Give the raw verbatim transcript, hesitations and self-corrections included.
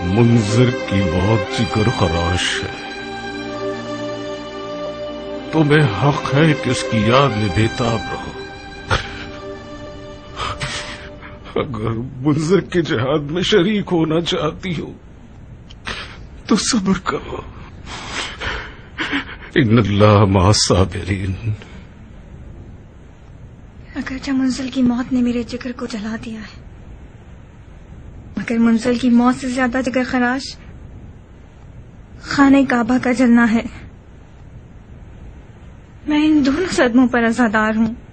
मुंज़िर की मौत जिगर खराश है, तुम्हें हक है कि उसकी याद में बेताब रहो। अगर मुंज़िर के जिहाद में शरीक होना चाहती हो तो सब्र करो, इन्नल्लाह मअस-साबिरीन। अगरचे मुंज़िल की मौत ने मेरे जिगर को जला दिया है, मगर मुंज़िल की मौत से ज्यादा जिगर खराश खाने काबा का जलना है। मैं इन दोनों सदमों पर अज़ादार हूँ।